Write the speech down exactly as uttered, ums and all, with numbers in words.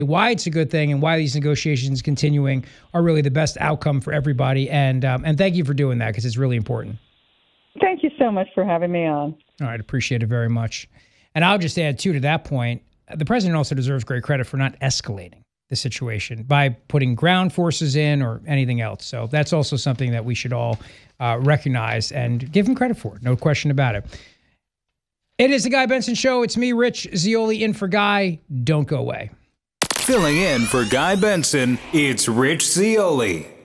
why it's a good thing and why these negotiations continuing are really the best outcome for everybody. And um, and thank you for doing that because it's really important. Thank you so much for having me on. All right. Appreciate it very much. And I'll just add, too, to that point, the president also deserves great credit for not escalating the situation by putting ground forces in or anything else. So that's also something that we should all uh, recognize and give him credit for. No question about it. It is the Guy Benson Show. It's me, Rich Zeoli, in for Guy. Don't go away. Filling in for Guy Benson, it's Rich Zeoli.